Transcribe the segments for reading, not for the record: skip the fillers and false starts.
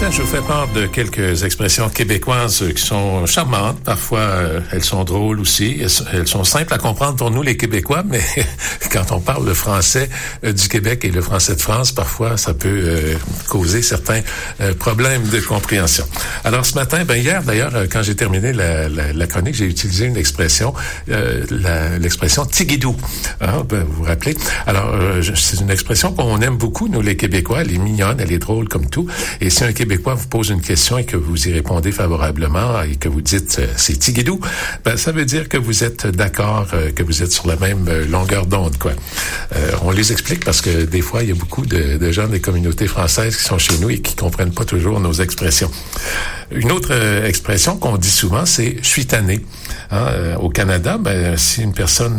matin, je vous fais part de quelques expressions québécoises qui sont charmantes. Parfois, elles sont drôles aussi. Elles sont simples à comprendre pour nous, les Québécois, mais quand on parle le français du Québec et le français de France, parfois, ça peut causer certains problèmes de compréhension. Alors, ce matin, hier, d'ailleurs, quand j'ai terminé la chronique, j'ai utilisé une expression, l'expression « tigidou ». Vous vous rappelez? Alors, c'est une expression qu'on aime beaucoup, nous, les Québécois. Elle est mignonne, elle est drôle comme tout. Et si un Québécois vous pose une question et que vous y répondez favorablement et que vous dites c'est tigidou, ça veut dire que vous êtes d'accord, que vous êtes sur la même longueur d'onde, quoi. On les explique parce que des fois, il y a beaucoup de gens des communautés françaises qui sont chez nous et qui comprennent pas toujours nos expressions. Une autre expression qu'on dit souvent, c'est « je suis tanné ». Au Canada, si une personne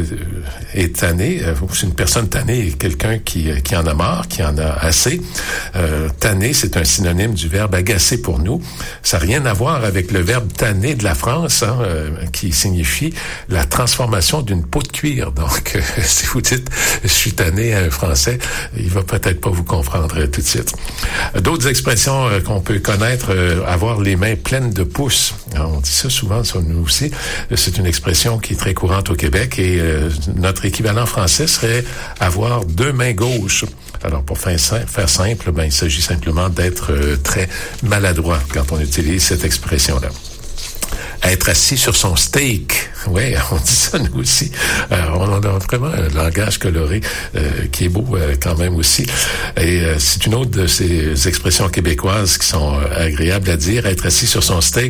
est tannée, si une personne tannée est quelqu'un qui en a marre, qui en a assez. Tanné, c'est un synonyme du verbe agacer pour nous. Ça n'a rien à voir avec le verbe tanner de la France, qui signifie la transformation d'une peau de cuir. Donc, si vous dites « je suis tanné » à un Français, il va peut-être pas vous comprendre tout de suite. D'autres expressions qu'on peut connaître, avoir les mains pleines de pouces. On dit ça souvent sur nous aussi. C'est une expression qui est très courante au Québec et notre équivalent français serait avoir deux mains gauches. Alors, pour faire simple, il s'agit simplement d'être très maladroit quand on utilise cette expression-là. Être assis sur son steak. Oui, on dit ça nous aussi. On a vraiment un langage coloré qui est beau quand même aussi. Et c'est une autre de ces expressions québécoises qui sont agréables à dire. Être assis sur son steak,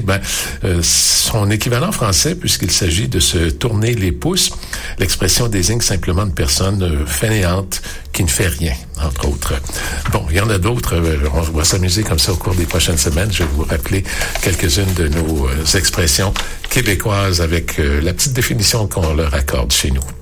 son équivalent français, puisqu'il s'agit de se tourner les pouces, l'expression désigne simplement une personne fainéante qui ne fait rien, entre autres. Bon, il y en a d'autres. On va s'amuser comme ça au cours des prochaines semaines. Je vais vous rappeler quelques-unes de nos expressions québécoises avec la petite définition qu'on leur accorde chez nous.